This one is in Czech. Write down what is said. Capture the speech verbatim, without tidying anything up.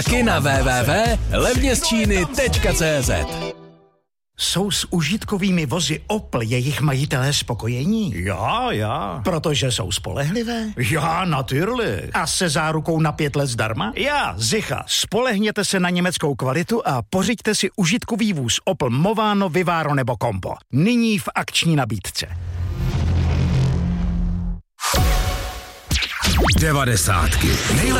na w w w tečka levně z číny tečka cé zet. Jsou s užitkovými vozy Opel jejich majitelé spokojení? Já, já. Protože jsou spolehlivé? Já, natürlich. A se zárukou na pět let zdarma? Já. Zicha, spolehněte se na německou kvalitu a pořiďte si užitkový vůz Opel Movano, Vivaro nebo Combo. Nyní v akční nabídce. Devadesátky. Nejlepší